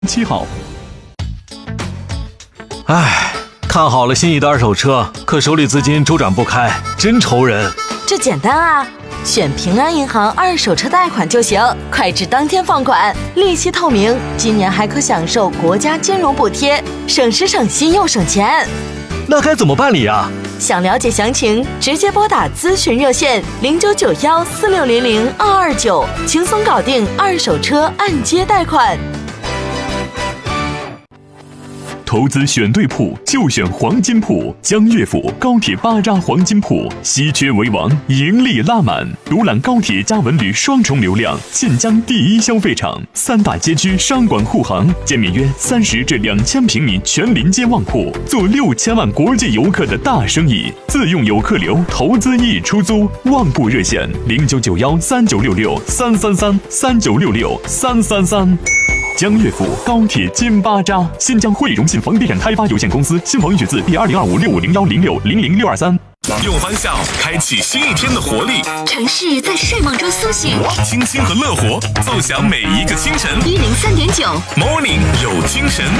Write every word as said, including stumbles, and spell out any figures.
七号。 唉，看好了心仪的二手车，可手里资金周转不开，真愁人。 这简单啊，选平安银行二手车贷款就行，快至当天放款，利息透明，今年还可享受国家金融补贴，省时省心又省钱。 那该怎么办理啊？ 想了解详情，直接拨打咨询热线零九九幺四六零零二二九，轻松搞定二手车按揭贷款。 投资选对铺就选黄金铺，江乐府高铁巴扎黄金铺，稀缺为王，盈利拉满。独揽高铁加文旅双重流量，晋江第一消费场，三大街区商管护航，建面约三十至两千平米全临街旺铺，做六千万国际游客的大生意。自用游客流，投资易出租，旺铺热线零九九幺三九六六三三三三九六六三三三。江乐府高铁金巴扎，新疆汇荣信房地产开发有限公司，新房预取自 B 二零二五六五零幺零六零零六二三。 用欢笑开启新一天的活力， 城市在睡梦中苏醒， 清新和乐活奏响每一个清晨。 一零三点九 Morning 有精神。